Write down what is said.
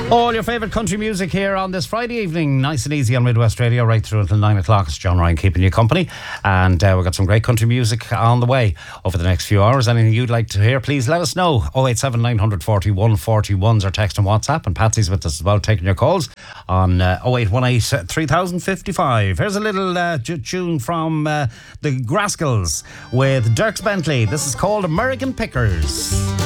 All your favourite country music here on this Friday evening, nice and easy on Midwest Radio, right through until 9 o'clock. It's John Ryan keeping you company, and we've got some great country music on the way over the next few hours. Anything you'd like to hear, please let us know. 087 941 41's our text and WhatsApp, and Patsy's with us as well, taking your calls on 0818 3055. Here's a little tune from the Graskels with Dierks Bentley. This is called American Pickers.